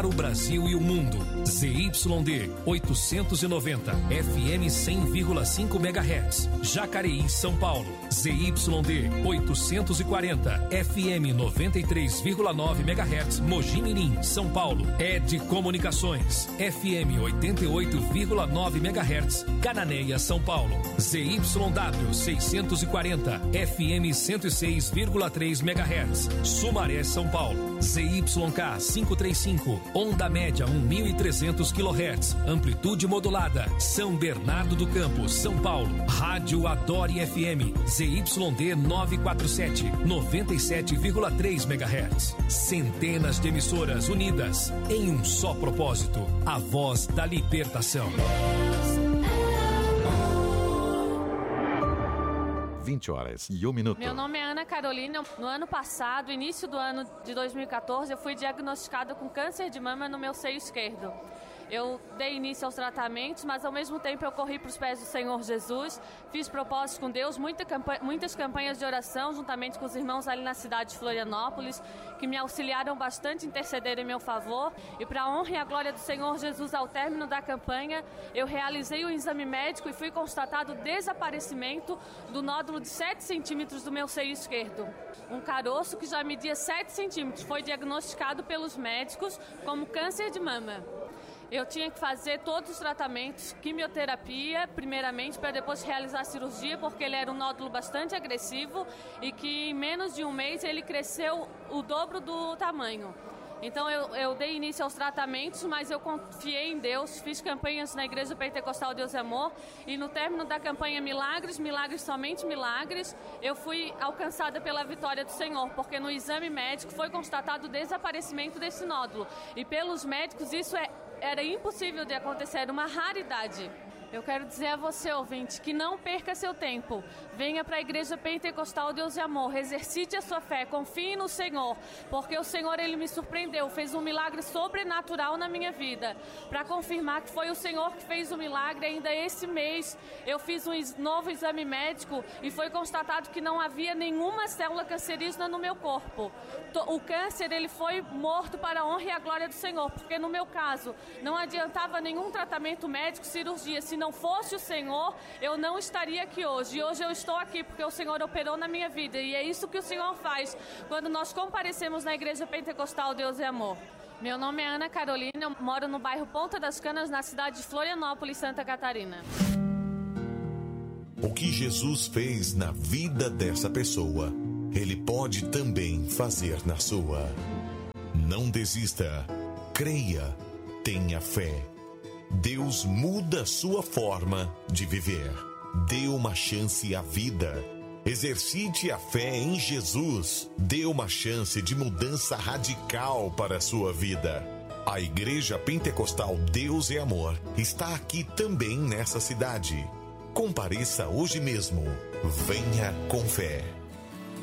para o Brasil e o mundo. ZYD 890, FM 100,5 MHz. Jacareí, São Paulo. ZYD 840, FM 93,9 MHz. Mogi Mirim, São Paulo. ED Comunicações, FM 88,9 MHz. Cananéia, São Paulo. ZYW 640, FM 106,3 MHz. Sumaré, São Paulo. ZYK 535, onda média 1.300 kHz, amplitude modulada. São Bernardo do Campo, São Paulo. Rádio Adore FM, ZYD 947, 97,3 MHz. Centenas de emissoras unidas em um só propósito: a voz da libertação. 20h01. Meu nome é Ana Carolina. No ano passado, início do ano de 2014, eu fui diagnosticada com câncer de mama no meu seio esquerdo. Eu dei início aos tratamentos, mas ao mesmo tempo eu corri para os pés do Senhor Jesus, fiz propósitos com Deus, muitas campanhas de oração, juntamente com os irmãos ali na cidade de Florianópolis, que me auxiliaram bastante, intercederem em meu favor. E para a honra e a glória do Senhor Jesus, ao término da campanha, eu realizei um exame médico e fui constatado o desaparecimento do nódulo de 7 centímetros do meu seio esquerdo. Um caroço que já media 7 centímetros foi diagnosticado pelos médicos como câncer de mama. Eu tinha que fazer todos os tratamentos, quimioterapia, primeiramente, para depois realizar a cirurgia, porque ele era um nódulo bastante agressivo e que em menos de um mês ele cresceu o dobro do tamanho. Então eu dei início aos tratamentos, mas eu confiei em Deus, fiz campanhas na Igreja Pentecostal Deus e Amor, e no término da campanha Milagres, Milagres, Somente Milagres, eu fui alcançada pela vitória do Senhor, porque no exame médico foi constatado o desaparecimento desse nódulo, e pelos médicos isso era impossível de acontecer, era uma raridade. Eu quero dizer a você, ouvinte, que não perca seu tempo. Venha para a Igreja Pentecostal Deus e Amor, exercite a sua fé, confie no Senhor, porque o Senhor, Ele me surpreendeu, fez um milagre sobrenatural na minha vida. Para confirmar que foi o Senhor que fez o milagre, ainda esse mês eu fiz um novo exame médico e foi constatado que não havia nenhuma célula cancerígena no meu corpo. O câncer, ele foi morto para a honra e a glória do Senhor, porque no meu caso não adiantava nenhum tratamento médico, cirurgia. Se não fosse o Senhor, eu não estaria aqui hoje. E hoje eu estou aqui porque o Senhor operou na minha vida. E é isso que o Senhor faz quando nós comparecemos na Igreja Pentecostal Deus e Amor. Meu nome é Ana Carolina, eu moro no bairro Ponta das Canas, na cidade de Florianópolis, Santa Catarina. O que Jesus fez na vida dessa pessoa, Ele pode também fazer na sua. Não desista, creia, tenha fé. Deus muda sua forma de viver. Dê uma chance à vida. Exercite a fé em Jesus. Dê uma chance de mudança radical para a sua vida. A Igreja Pentecostal Deus e Amor está aqui também nessa cidade. Compareça hoje mesmo. Venha com fé.